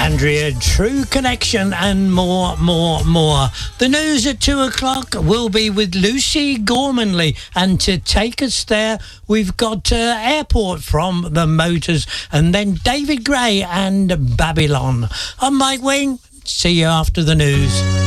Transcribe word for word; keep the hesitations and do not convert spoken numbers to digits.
Andrea, True Connection, and more, more, more. The news at two o'clock will be with Lucy Gormanley, and to take us there, we've got uh, Airport from the Motors, and then David Gray and Babylon. I'm Mike Wing. See you after the news.